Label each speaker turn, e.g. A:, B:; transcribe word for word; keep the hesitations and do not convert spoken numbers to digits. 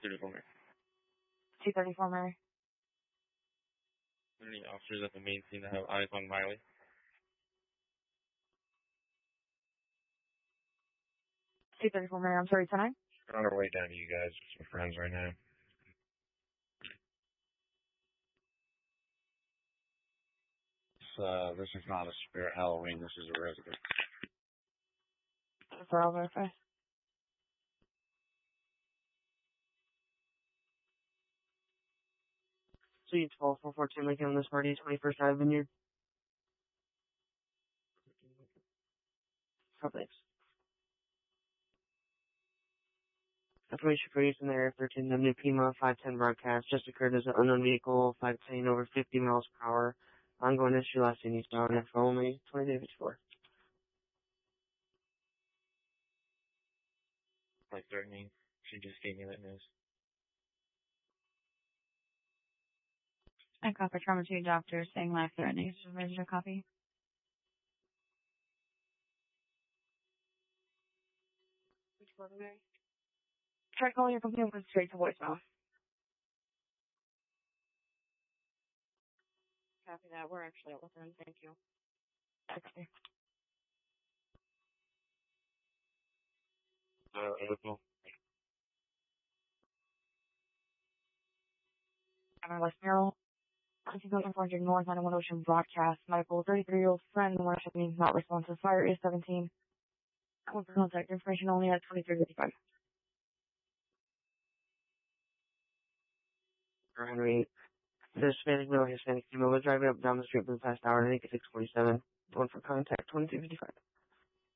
A: thirty-four Mary.
B: two thirty-four Mary.
A: Any officers at the main scene that have eyes on Miley?
B: two thirty-four Mary, I'm sorry, tonight?
C: We're on our way down to you guys with some friends right now. Uh, this is not a Spirit Halloween, this is a resident.
B: For all verify. Suite twelve four four two Lincoln on this party, twenty-first Avenue. Thanks. Information produced in the Area thirteen W Pima five ten broadcast just occurred as an unknown vehicle, five ten over fifty miles per hour. Ongoing issue last seen eastbound and for only twenty days before.
A: Like threatening. She just gave me that news.
D: I copy trauma two doctor saying life threatening. Register copy.
B: Which one, Mary? Try calling your company and went straight to voicemail. Copy that. We're actually out with them. Thank you. Okay.
A: Uh, April.
B: I'm West Merrill. nineteen thousand four hundred North ninety-one Ocean broadcast. Medical thirty-three-year-old friend worshiping not responsive. Fire is seventeen. Call for contact information only at twenty-three fifty-five. Henry. The Hispanic male, Hispanic female was driving up down the street for the past hour and eighty-six forty-seven. One for contact, twenty-two fifty-five.